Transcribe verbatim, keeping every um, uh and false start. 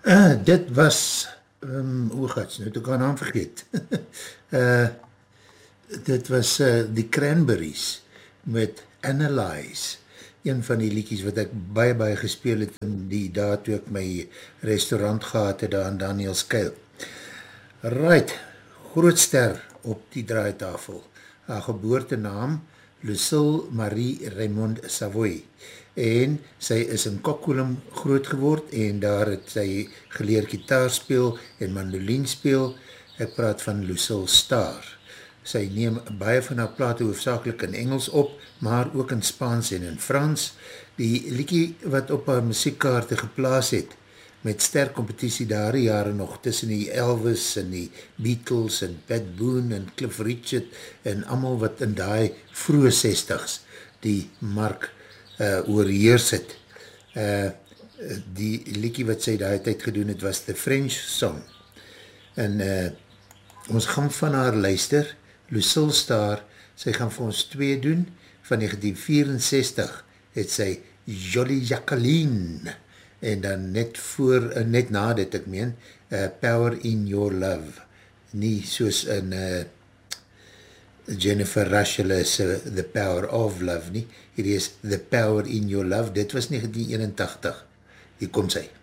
Uh, dit was, um, hoe gaat nou, ek kan naam vergeet. uh, dit was uh, die Cranberries met Analyze, een van die liedjies wat ek baie baie gespeel het in die dae toe ek my restaurant gehad het daar in Daniels Kuil. Right, grootster op die draaitafel. Haar geboortenaam Lucille Marie Raymond Savoy, en sy is in Kokkolum groot geword en daar het sy geleer gitaar speel en mandolin speel. Ek praat van Lucille Starr. Sy neem baie van haar plate hoofdzakelijk in Engels op, maar ook in Spaans en in Frans. Die liedjie wat op haar muziekkaarte geplaas het, met sterk competitie daar die jare nog, tussen die Elvis en die Beatles en Pat Boone en Cliff Richard en allemaal wat in die vroege zestigs die mark uh, oorheers het. Uh, die liedjie wat sy die tyd gedoen het, was The French Song. En uh, ons gaan van haar luister, Lucille Starr, sy gaan vir ons twee doen, van negentien vierenzestig het sy Jolly Jacqueline, en dan net voor, net na dit ek meen, uh, Power in Your Love, nie soos in uh, Jennifer Rush is uh, The Power of Love nie, hier is The Power in Your Love, dit was negentien eenentachtig, hier kom sy.